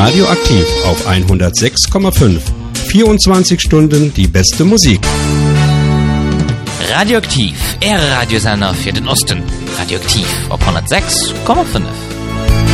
Radioaktiv auf 106,5. 24 Stunden die beste Musik. Radioaktiv, Radiosender für den Osten. Radioaktiv auf 106,5.